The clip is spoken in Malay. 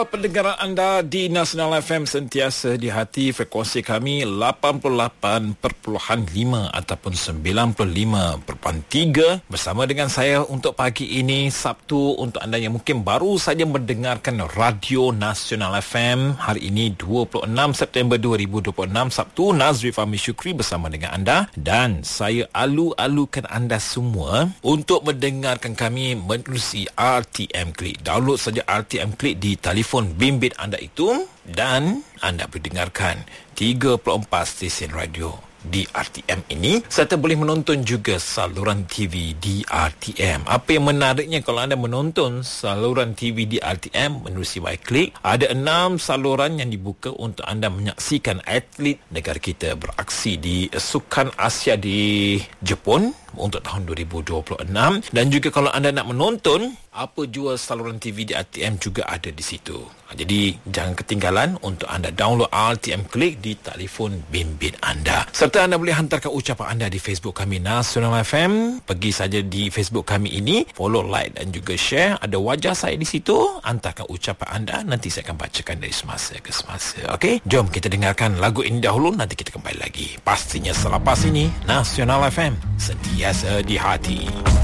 Pendengaran anda di Nasional FM sentiasa di hati. Frekuensi kami 88.5 ataupun 95.3 bersama dengan saya untuk pagi ini Sabtu. Untuk anda yang mungkin baru saja mendengarkan Radio Nasional FM, hari ini 26 September 2026 Sabtu, Nazri Fahmi Syukri bersama dengan anda, dan saya alu-alukan anda semua untuk mendengarkan kami menerusi RTM Klik. Download saja RTM Klik di telefon bimbit anda itu dan anda boleh dengarkan 34 stesen radio di RTM ini, serta boleh menonton juga saluran TV di RTM. Apa yang menariknya, kalau anda menonton saluran TV di RTM menerusi Klik, ada 6 saluran yang dibuka untuk anda menyaksikan atlet negara kita beraksi di Sukan Asia di Jepun untuk tahun 2026. Dan juga kalau anda nak menonton apa jua saluran TV di RTM juga ada di situ. Jadi jangan ketinggalan untuk anda download RTM Klik di telefon bimbit anda. Serta anda boleh hantarkan ucapan anda di Facebook kami Nasional FM. Pergi saja di Facebook kami ini, follow, like dan juga share. Ada wajah saya di situ. Hantarkan ucapan anda, nanti saya akan bacakan dari semasa ke semasa. Okey, jom kita dengarkan lagu ini dahulu, nanti kita kembali lagi. Pastinya selepas ini Nasional FM sentiasa di hati.